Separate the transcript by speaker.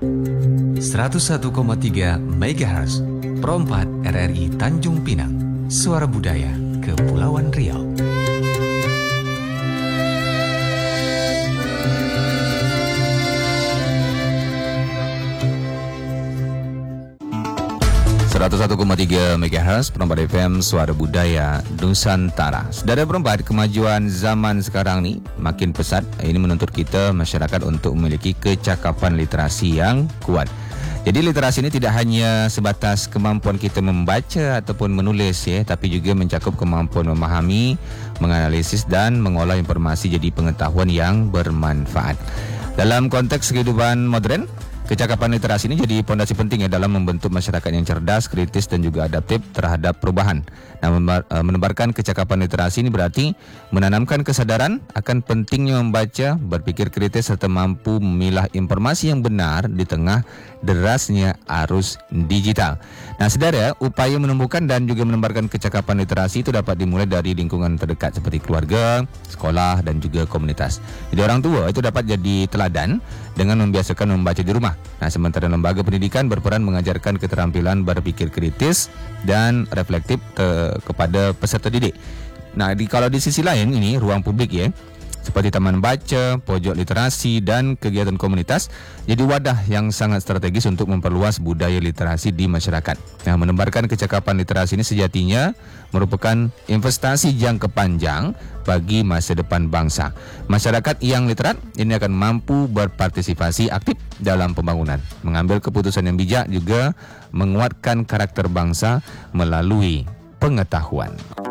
Speaker 1: 101,3 MHz Pro 4 RRI Tanjung Pinang. Suara Budaya Kepulauan Riau. .3 MHz Perempat FM Suara Budaya Nusantara. Saudara perempat, kemajuan zaman sekarang ni makin pesat. Ini menuntut kita masyarakat untuk memiliki kecakapan literasi yang kuat. Jadi literasi ini tidak hanya sebatas kemampuan kita membaca ataupun menulis tapi juga mencakup kemampuan memahami, menganalisis dan mengolah informasi jadi pengetahuan yang bermanfaat. Dalam konteks kehidupan modern, kecakapan literasi ini jadi pondasi penting dalam membentuk masyarakat yang cerdas, kritis dan juga adaptif terhadap perubahan. Nah, menebarkan kecakapan literasi ini berarti menanamkan kesadaran akan pentingnya membaca, berpikir kritis serta mampu memilah informasi yang benar di tengah derasnya arus digital. Nah, saudara, upaya menumbuhkan dan juga menebarkan kecakapan literasi itu dapat dimulai dari lingkungan terdekat seperti keluarga, sekolah dan juga komunitas. Jadi orang tua itu dapat jadi teladan dengan membiasakan membaca di rumah. Nah, sementara lembaga pendidikan berperan mengajarkan keterampilan berpikir kritis dan reflektif kepada peserta didik. Nah, kalau di sisi lain ini ruang publik seperti taman baca, pojok literasi dan kegiatan komunitas jadi wadah yang sangat strategis untuk memperluas budaya literasi di masyarakat. Nah, menebarkan kecakapan literasi ini sejatinya merupakan investasi jangka panjang bagi masa depan bangsa. Masyarakat yang literat ini akan mampu berpartisipasi aktif dalam pembangunan, mengambil keputusan yang bijak juga menguatkan karakter bangsa melalui pengetahuan.